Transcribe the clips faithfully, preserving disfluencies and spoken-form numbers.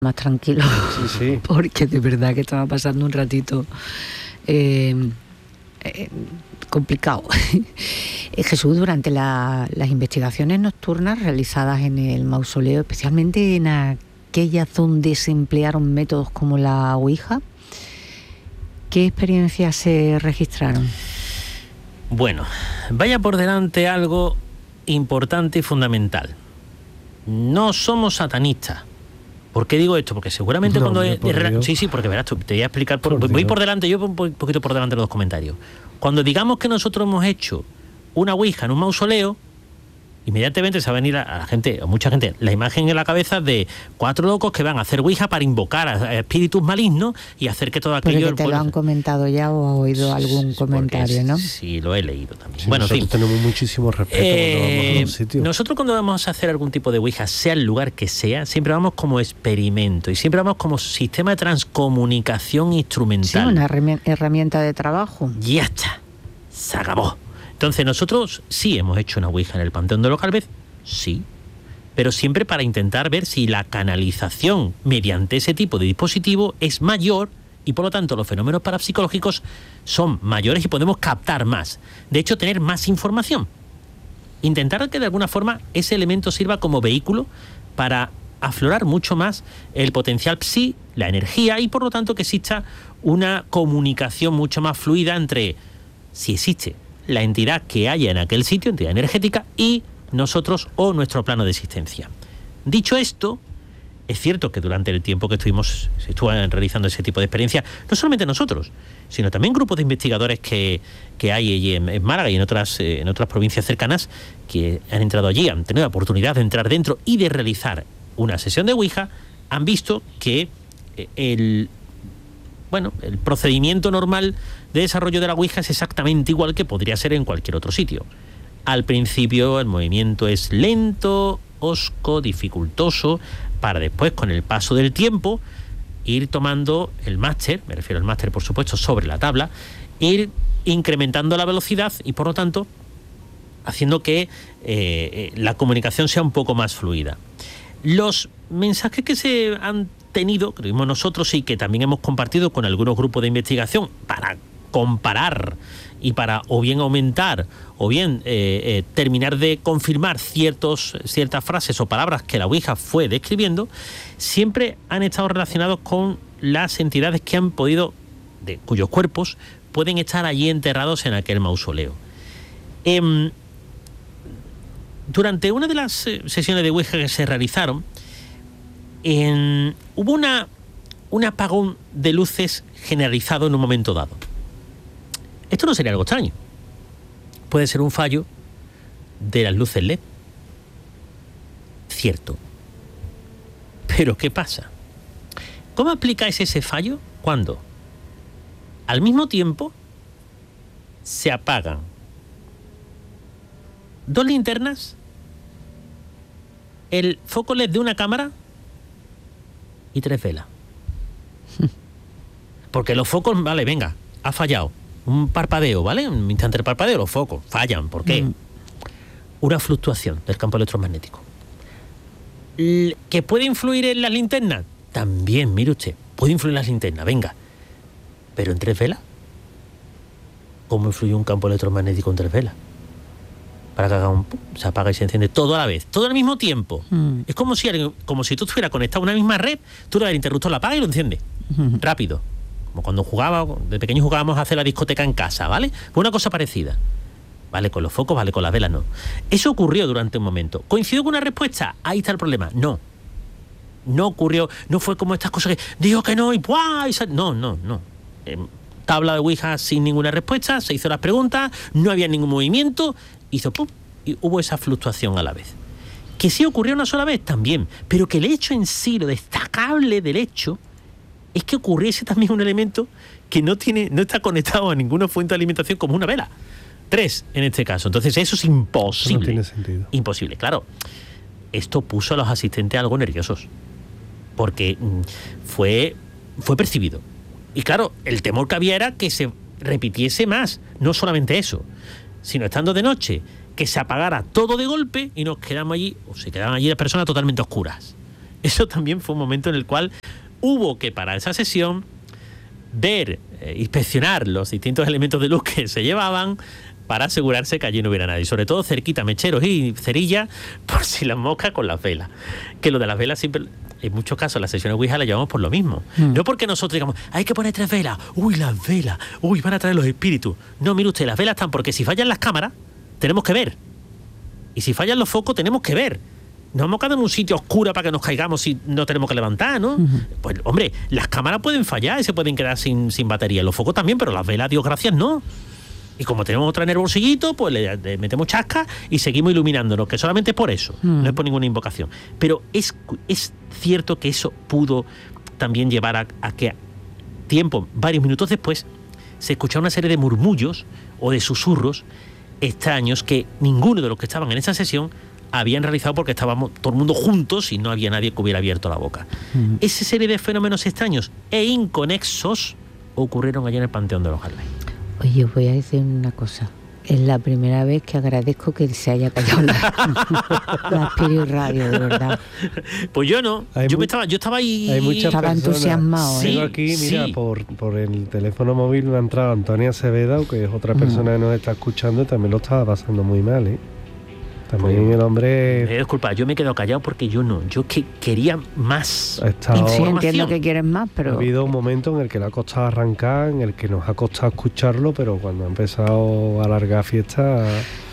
más tranquilo, sí, sí. porque de verdad que estaba pasando un ratito eh, eh, complicado. Jesús, durante la, las investigaciones nocturnas realizadas en el mausoleo, especialmente en aquellas donde se emplearon métodos como la Ouija, ¿qué experiencias se registraron? Bueno, vaya por delante algo importante y fundamental. No somos satanistas. ¿Por qué digo esto? Porque seguramente no, cuando... Hombre, es, sí, sí, porque verás, te voy a explicar... Por, por voy Dios. por delante, yo un poquito por delante de los comentarios. Cuando digamos que nosotros hemos hecho una ouija en un mausoleo, inmediatamente se va a venir a la gente, a mucha gente, la imagen en la cabeza de cuatro locos que van a hacer ouija para invocar a espíritus malignos y hacer que todo aquello... Porque te lo han comentado ya o has oído algún sí, comentario, ¿no? Sí, lo he leído también. Sí, bueno, en fin. tenemos muchísimo respeto Eh, cuando vamos a un sitio. Nosotros cuando vamos a hacer algún tipo de ouija, sea el lugar que sea, siempre vamos como experimento y siempre vamos como sistema de transcomunicación instrumental. Sí, una herramienta de trabajo. Ya está, se acabó. Entonces nosotros sí hemos hecho una ouija en el Panteón de los Calvez, sí, pero siempre para intentar ver si la canalización mediante ese tipo de dispositivo es mayor y por lo tanto los fenómenos parapsicológicos son mayores y podemos captar más. De hecho, tener más información. Intentar que de alguna forma ese elemento sirva como vehículo para aflorar mucho más el potencial psi, la energía, y por lo tanto que exista una comunicación mucho más fluida entre, si existe, la entidad que haya en aquel sitio, entidad energética, y nosotros o nuestro plano de existencia. Dicho esto, es cierto que durante el tiempo que estuvimos se estuvo realizando ese tipo de experiencias, no solamente nosotros, sino también grupos de investigadores que, que hay en, en Málaga y en otras, eh, en otras provincias cercanas que han entrado allí, han tenido la oportunidad de entrar dentro y de realizar una sesión de ouija, han visto que el... Bueno, el procedimiento normal de desarrollo de la ouija es exactamente igual que podría ser en cualquier otro sitio. Al principio el movimiento es lento, hosco, dificultoso, para después, con el paso del tiempo, ir tomando el máster, me refiero al máster por supuesto, sobre la tabla, ir incrementando la velocidad y por lo tanto haciendo que eh, la comunicación sea un poco más fluida. Los mensajes que se han tenido, que vimos nosotros y que también hemos compartido con algunos grupos de investigación para comparar y para o bien aumentar o bien eh, eh, terminar de confirmar ciertos, ciertas frases o palabras que la ouija fue describiendo, siempre han estado relacionados con las entidades que han podido, de cuyos cuerpos pueden estar allí enterrados en aquel mausoleo. Eh, durante una de las sesiones de ouija que se realizaron, En, hubo una, un apagón de luces generalizado en un momento dado. Esto no sería algo extraño. Puede ser un fallo de las luces L E D. Cierto. Pero ¿qué pasa? ¿Cómo explicáis ese fallo? Cuando al mismo tiempo se apagan dos linternas, el foco L E D de una cámara y tres velas. Porque los focos, vale, venga, ha fallado. Un parpadeo, ¿vale? Un instante de parpadeo, los focos fallan. ¿Por qué? Mm. Una fluctuación del campo electromagnético. L- ¿Que puede influir en las linternas? También, mire usted, puede influir en las linternas, venga. Pero en tres velas, ¿cómo influye un campo electromagnético en tres velas? Para que haga un pum, se apaga y se enciende todo a la vez, todo al mismo tiempo. Mm. Es como si, como si tú estuvieras conectado a una misma red, tú le das el interruptor, la apagas y lo enciende. Mm. Rápido. Como cuando jugaba, de pequeños jugábamos a hacer la discoteca en casa, ¿vale? Pues una cosa parecida. Vale con los focos, vale con las velas, no. Eso ocurrió durante un momento. ¿Coincidió con una respuesta? Ahí está el problema. No. No ocurrió, no fue como estas cosas que digo que no y ¡buah! Y sal... No, no, no. Eh, tabla de ouija sin ninguna respuesta, se hizo las preguntas, no había ningún movimiento, hizo pum, y hubo esa fluctuación a la vez. ¿Que sí ocurrió una sola vez? También. Pero que el hecho en sí, lo destacable del hecho, es que ocurriese también un elemento que no tiene, no está conectado a ninguna fuente de alimentación como una vela. Tres, en este caso. Entonces eso es imposible. No tiene sentido. Imposible, claro. Esto puso a los asistentes algo nerviosos. Porque fue, fue percibido. Y claro, el temor que había era que se repitiese más. No solamente eso, sino estando de noche, que se apagara todo de golpe y nos quedamos allí, o se quedaban allí las personas totalmente oscuras. eso también fue un momento en el cual hubo que parar esa sesión, ver, eh, inspeccionar los distintos elementos de luz que se llevaban para asegurarse que allí no hubiera nadie, sobre todo cerquita, mecheros y cerillas, por si las moscas con las velas. Que lo de las velas siempre, en muchos casos las sesiones Ouija las llevamos por lo mismo. Mm. No porque nosotros digamos, hay que poner tres velas, uy, las velas, uy, van a traer los espíritus. No, mire usted, las velas están porque si fallan las cámaras, tenemos que ver. Y si fallan los focos, tenemos que ver. No vamos a quedar en un sitio oscuro para que nos caigamos y no tenemos que levantar, ¿no? Uh-huh. Pues, hombre, las cámaras pueden fallar y se pueden quedar sin, sin batería. Los focos también, pero las velas, Dios gracias, no. Y como tenemos otra en el bolsillito, pues le, le metemos chasca y seguimos iluminándonos, que solamente es por eso, mm. no es por ninguna invocación. Pero es, es cierto que eso pudo también llevar a, a que tiempo, varios minutos después, se escuchara una serie de murmullos o de susurros extraños que ninguno de los que estaban en esa sesión habían realizado porque estábamos todo el mundo juntos y no había nadie que hubiera abierto la boca. Mm. Esa serie de fenómenos extraños e inconexos ocurrieron allá en el Panteón de los Galvez. Oye, os voy a decir una cosa. Es la primera vez que agradezco que se haya callado la, la Spirit Radio, de verdad. Pues yo no. Hay yo mu- me estaba, yo estaba ahí. Hay muchas estaba personas. entusiasmado. Sí, Tengo aquí, mira, sí. por, por el teléfono móvil me ha entrado Antonia Acevedo, que es otra persona mm. que nos está escuchando y también lo estaba pasando muy mal, ¿eh? También pues, el hombre... Eh, disculpa, yo me he quedado callado porque yo no. Yo que quería más estado, sí, entiendo que quieres más, pero... Ha habido un momento en el que le ha costado arrancar, en el que nos ha costado escucharlo, pero cuando ha empezado a alargar fiesta...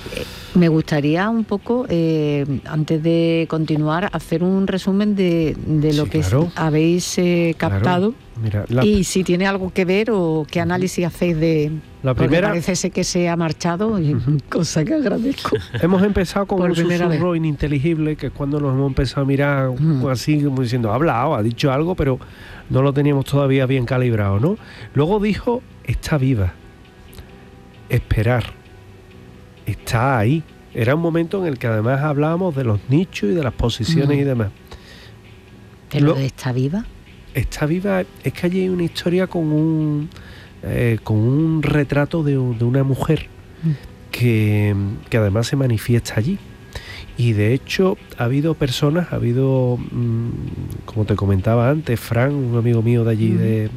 Me gustaría un poco, eh, antes de continuar, hacer un resumen de, de lo sí, que claro. habéis eh, captado. Claro. Mira, la... y si tiene algo que ver o qué análisis hacéis de... La primera... Parece ser que se ha marchado, y uh-huh. cosa que agradezco. Hemos empezado con Por un susurro vez. ininteligible, que es cuando nos hemos empezado a mirar uh-huh. así, como diciendo, ha hablado, ha dicho algo, pero no lo teníamos todavía bien calibrado, ¿no? Luego dijo, está viva. Esperar. Está ahí. Era un momento en el que además hablábamos de los nichos y de las posiciones uh-huh. y demás. ¿Pero Lo... está viva? Está viva, es que allí hay una historia con un eh, con un retrato de, de una mujer mm. que, que además se manifiesta allí. Y de hecho ha habido personas, ha habido, mmm, como te comentaba antes, Fran, un amigo mío de allí mm. de,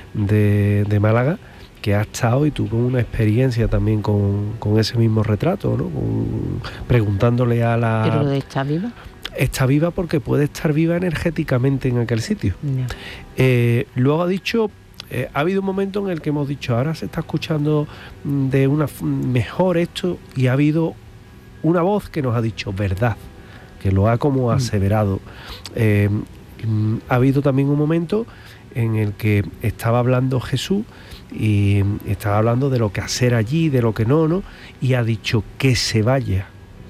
de, de Málaga, que ha estado y tuvo una experiencia también con, con ese mismo retrato, ¿no? Con, preguntándole a la... ¿Pero de está viva? Está viva porque puede estar viva energéticamente en aquel sitio. Yeah. Eh, luego ha dicho, eh, ha habido un momento en el que hemos dicho, ahora se está escuchando de una mejor esto, y ha habido una voz que nos ha dicho verdad, que lo ha como aseverado. Eh, ha habido también un momento en el que estaba hablando Jesús y estaba hablando de lo que hacer allí, de lo que no, ¿no? Y ha dicho que se vaya.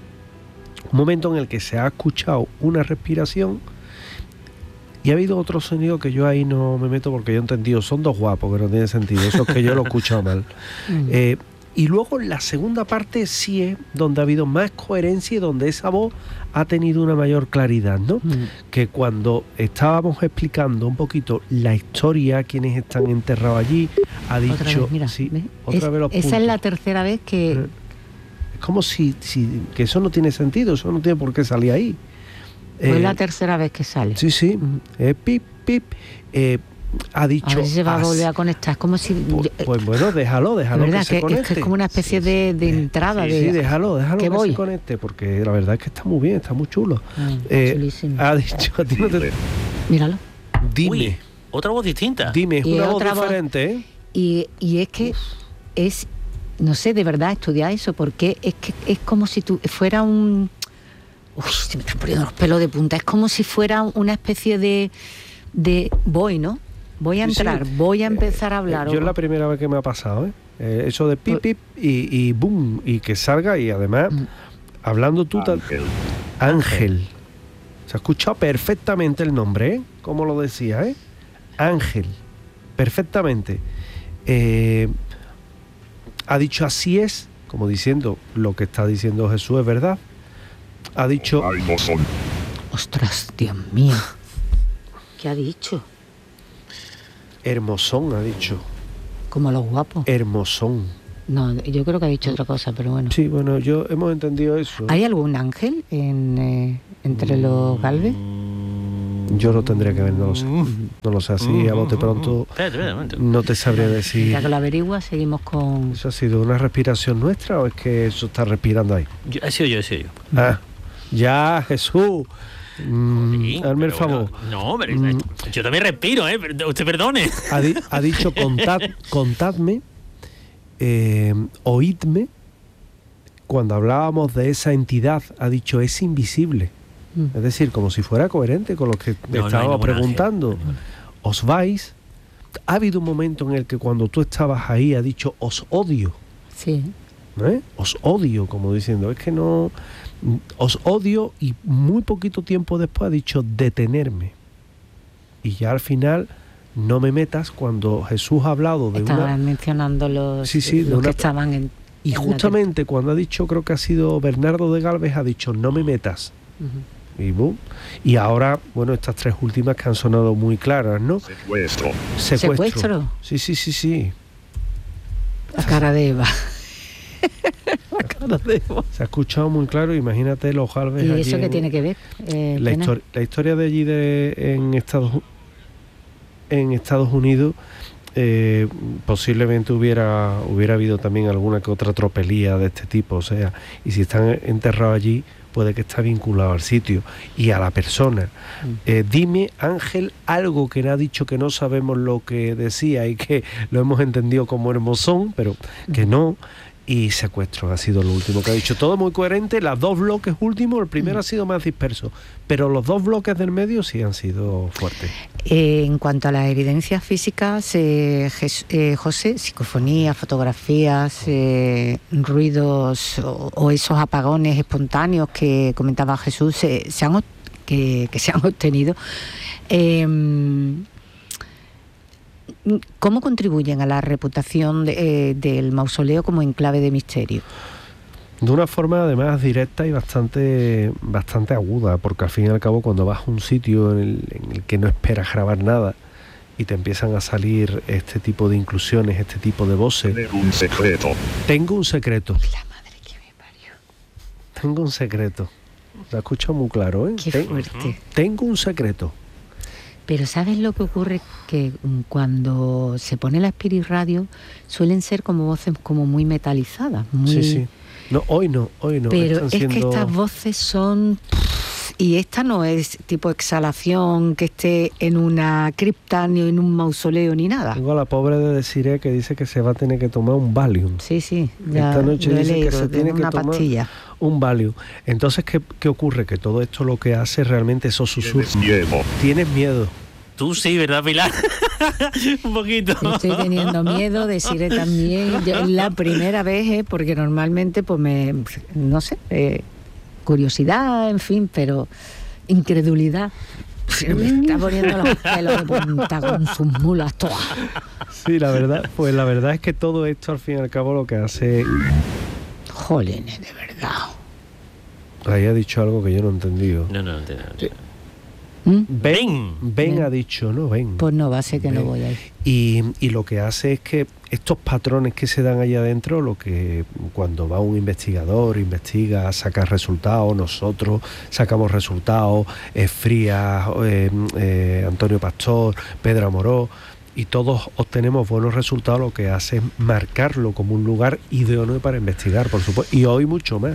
Un momento en el que se ha escuchado una respiración y ha habido otro sonido que yo ahí no me meto porque yo he entendido, son dos guapos, que no tiene sentido, eso es que yo lo he escuchado mal. Eh, y luego la segunda parte sí es donde ha habido más coherencia y donde esa voz ha tenido una mayor claridad, ¿no? Mm. Que cuando estábamos explicando un poquito la historia, quienes están enterrados allí, ha dicho... Otra vez, mira, sí, otra es, vez los esa puntos. Es la tercera vez que... Eh, como si, si que eso no tiene sentido, eso no tiene por qué salir ahí. Fue eh, la tercera vez que sale. Sí, sí. Uh-huh. Eh, pip, pip. Eh, ha dicho. A ver si se va a volver a conectar. Es como si. Pues, pues bueno, déjalo, déjalo verdad, que se que, conecte. Es que es como una especie sí, de, de entrada. Sí, de, sí, déjalo, déjalo que, que voy. se conecte, porque la verdad es que está muy bien, está muy chulo. Ay, eh, chulísimo. Ha dicho a ti no te. Míralo. Dime. Uy, otra voz distinta. Dime, es y una otra voz diferente, voz, ¿eh? Y, y es que Uf. es. No sé, de verdad, estudiar eso, porque es que es como si tú fuera un... Uy, se me están poniendo los pelos de punta. Es como si fuera una especie de... de voy, ¿no? Voy a entrar, sí, sí. voy a empezar eh, a hablar. Yo o... es la primera vez que me ha pasado, ¿eh? eh eso de pip, pip y, y boom, y que salga, y además, mm. hablando tú... Ángel. Ángel. Se ha escuchado perfectamente el nombre, ¿eh? Como lo decía, ¿eh? Ángel. Perfectamente. Eh... Ha dicho así es, como diciendo lo que está diciendo Jesús es verdad. Ha dicho... Hermosón. Ostras, Dios mío. ¿Qué ha dicho? Hermosón, ha dicho. Como los guapos. Hermosón. No, yo creo que ha dicho otra cosa, pero bueno. Sí, bueno, yo hemos entendido eso. ¿Hay algún ángel en, eh, entre los Galvez? Yo lo tendría que ver, no lo sé. No lo sé, así a bote pronto no te sabría decir. Ya que lo averigua, seguimos con... ¿Eso ha sido una respiración nuestra o es que eso está respirando ahí? Yo, he sido yo, he sido yo. Ah, ya, Jesús. Mm, Sí, hazme el pero favor. bueno, no, pero Mm. yo también respiro, ¿eh? Usted perdone. Ha, di- ha dicho contad, contadme, eh, oídme. Cuando hablábamos de esa entidad, ha dicho es invisible. Mm. Es decir, como si fuera coherente con lo que No, no hay estaba ninguna preguntando. gracia, no hay Os vais. Ha habido un momento en el que cuando tú estabas ahí ha dicho os odio. Sí. ¿eh? Os odio, como diciendo, es que no... Os odio, y muy poquito tiempo después ha dicho detenerme. Y ya al final, no me metas, cuando Jesús ha hablado de Estaban una... mencionando los, Sí, sí, de los una- que estaban en... Y en la justamente cuando ha dicho, creo que ha sido Bernardo de Galvez, ha dicho no me metas. Ujú. Y, boom. Y ahora, bueno, estas tres últimas que han sonado muy claras, ¿no? Secuestro. Secuestro. ¿Secuestro? Sí, sí, sí, sí. La cara de Eva. La cara de Eva. Se ha escuchado muy claro, imagínate los Galvez ¿Y allí eso qué en- tiene que ver? Eh, la, Pena? histori- la historia de allí de, en Estados U- en Estados Unidos, eh, posiblemente hubiera hubiera habido también alguna que otra tropelía de este tipo, o sea, y si están enterrados allí, puede que está vinculado al sitio y a la persona. Eh, dime, Ángel, algo que no ha dicho, que no sabemos lo que decía y que lo hemos entendido como hermosón, pero que no. Y secuestro ha sido lo último que ha dicho. Todo muy coherente. Los dos bloques últimos, el primero ha sido más disperso, pero los dos bloques del medio sí han sido fuertes. Eh, en cuanto a las evidencias físicas, eh, Jes- eh, José, psicofonías, fotografías, eh, ruidos o, o esos apagones espontáneos que comentaba Jesús, se, se han, ob- que, que se han obtenido. Eh, ¿Cómo contribuyen a la reputación de- eh, del mausoleo como enclave de misterio? De una forma además directa y bastante bastante aguda, porque al fin y al cabo cuando vas a un sitio en el, en el que no esperas grabar nada y te empiezan a salir este tipo de inclusiones, este tipo de voces. Tener un secreto. Tengo un secreto, La madre que me parió. tengo un secreto. Lo he escuchado muy claro, ¿eh? Qué Ten- fuerte. tengo un secreto. Pero ¿sabes lo que ocurre? Que mm, cuando se pone la Spirit Radio suelen ser como voces como muy metalizadas. Muy... Sí, sí. No, hoy no, hoy no. Pero Están es que siendo- estas voces son... Y esta no es tipo exhalación que esté en una cripta ni en un mausoleo ni nada. Tengo a la pobre de Desiree que dice que se va a tener que tomar un Valium. Sí, sí, ya Esta noche lo he dice que leído, se de tiene que una tomar pastilla. un Valium. Entonces, ¿qué, qué ocurre? Que todo esto lo que hace realmente esos susurros. Tienes miedo. Tienes miedo. Tú sí, ¿verdad, Pilar? Un poquito. Yo estoy teniendo miedo, deciré también, yo, la primera vez, eh, porque normalmente pues me, no sé, eh, curiosidad, en fin, pero incredulidad. Se me está poniendo los pelos de punta con sus mulas todas. Sí, la verdad, pues la verdad es que todo esto al fin y al cabo lo que hace... Jolines, de verdad. Ahí ha dicho algo que yo no he entendido. No, no, no, entiendo, no entiendo. ¿Mm? Ven, ven Ven. ha dicho, no, ven. Pues no, va a ser que no Ven. voy a ir. Y, y lo que hace es que estos patrones que se dan allá adentro, lo que cuando va un investigador, investiga, saca resultados, nosotros sacamos resultados, eh, Frías, eh, eh, Antonio Pastor, Pedro Amoró, y todos obtenemos buenos resultados, lo que hace es marcarlo como un lugar idóneo para investigar, por supuesto, y hoy mucho más.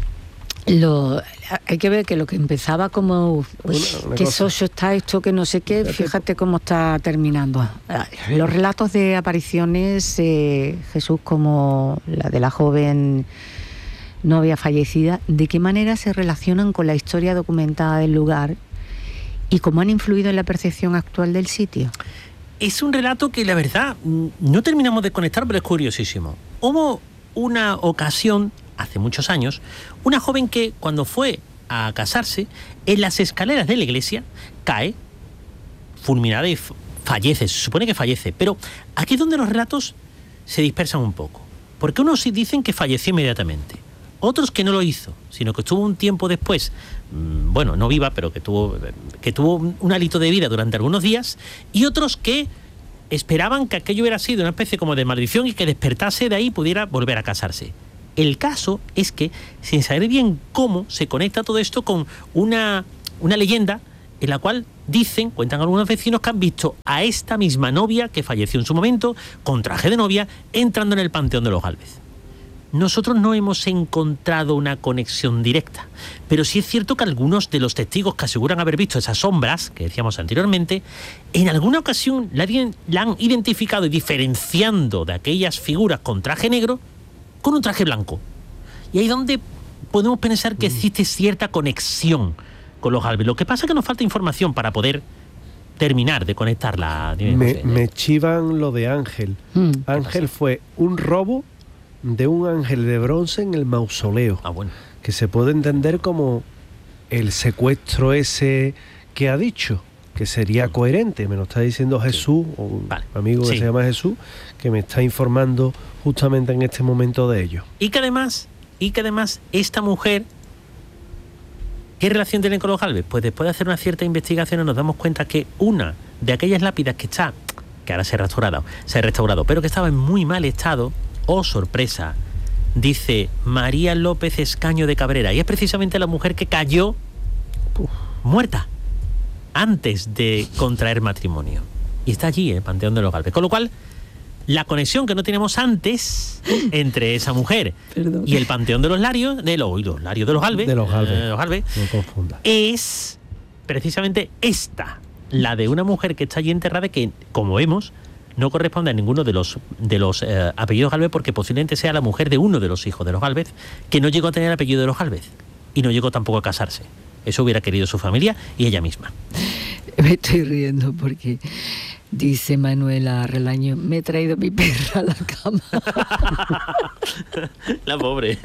Lo, hay que ver que lo que empezaba como uy, Una- una qué cosa. socio está esto, que no sé qué, Fíjate. fíjate cómo está terminando. Los relatos de apariciones, eh, Jesús, como la de la joven novia fallecida, ¿de qué manera se relacionan con la historia documentada del lugar y cómo han influido en la percepción actual del sitio? Es un relato que la verdad mm, no terminamos de conectar, pero es curiosísimo. Hubo una ocasión, hace muchos años, una joven que cuando fue a casarse, en las escaleras de la iglesia, cae, fulminada y f- fallece, se supone que fallece. Pero aquí es donde los relatos se dispersan un poco. Porque unos sí dicen que falleció inmediatamente, otros que no lo hizo, sino que estuvo un tiempo después, mmm, bueno, no viva, pero que tuvo, que tuvo un, un hálito de vida durante algunos días, y otros que esperaban que aquello hubiera sido una especie como de maldición y que despertase de ahí y pudiera volver a casarse. El caso es que, sin saber bien cómo, se conecta todo esto con una, una leyenda en la cual dicen, cuentan algunos vecinos que han visto a esta misma novia que falleció en su momento, con traje de novia, entrando en el Panteón de los Gálvez. Nosotros no hemos encontrado una conexión directa, pero sí es cierto que algunos de los testigos que aseguran haber visto esas sombras, que decíamos anteriormente, en alguna ocasión la, la han identificado y diferenciando de aquellas figuras con traje negro con un traje blanco. Y ahí es donde podemos pensar que existe cierta conexión con los Gálvez. Lo que pasa es que nos falta información para poder terminar de conectarla. Me, me chivan lo de Ángel. Mm. Ángel fue un robo de un ángel de bronce en el mausoleo. Ah, bueno. Que se puede entender como el secuestro ese que ha dicho, que sería coherente. Me lo está diciendo Jesús, sí. o un vale. amigo que sí. se llama Jesús, que me está informando justamente en este momento de ello. Y que además, y que además esta mujer, ¿qué relación tiene con los Gálvez? Pues después de hacer una cierta investigación nos damos cuenta que una de aquellas lápidas que está, que ahora se ha restaurado, se ha restaurado, pero que estaba en muy mal estado, oh sorpresa, dice María López Escaño de Cabrera, y es precisamente la mujer que cayó Uf. muerta antes de contraer matrimonio. Y está allí en el Panteón de los Gálvez. Con lo cual, la conexión que no teníamos antes entre esa mujer Perdón. y el Panteón de los Larios, de los, los Larios de los Gálvez, de los Gálvez, eh, los Gálvez no confunda, es precisamente esta, la de una mujer que está allí enterrada, que, como vemos, no corresponde a ninguno de los de los eh, apellidos Gálvez, porque posiblemente sea la mujer de uno de los hijos de los Gálvez, que no llegó a tener el apellido de los Gálvez y no llegó tampoco a casarse. Eso hubiera querido su familia y ella misma. Me estoy riendo porque dice Manuela Relaño, me he traído mi perra a la cama. La pobre.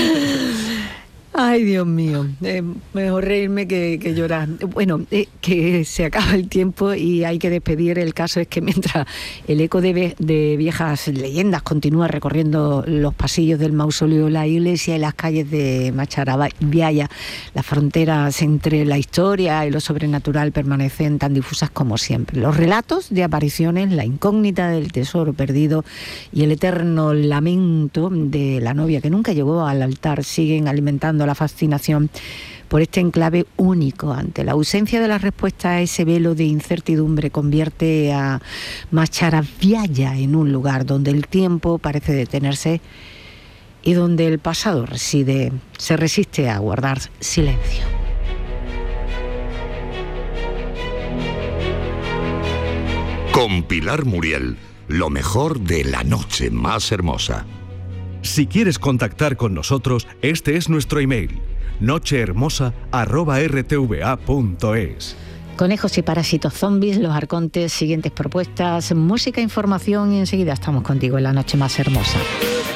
Ay, Dios mío, eh, mejor reírme que, que llorar. Bueno, eh, que se acaba el tiempo y hay que despedir. El caso es que mientras el eco de, ve- de viejas leyendas continúa recorriendo los pasillos del mausoleo, la iglesia y las calles de Macharabiaya, las fronteras entre la historia y lo sobrenatural permanecen tan difusas como siempre. Los relatos de apariciones, la incógnita del tesoro perdido y el eterno lamento de la novia que nunca llegó al altar siguen alimentando la fascinación por este enclave único. Ante la ausencia de la respuesta a ese velo de incertidumbre, convierte a Macharabiaya en un lugar donde el tiempo parece detenerse y donde el pasado reside, se resiste a guardar silencio. Con Pilar Muriel, lo mejor de la noche más hermosa. Si quieres contactar con nosotros, este es nuestro email, nochehermosa arroba r t v a punto es. Conejos y parásitos zombies, los arcontes, siguientes propuestas, música, información y enseguida estamos contigo en la noche más hermosa.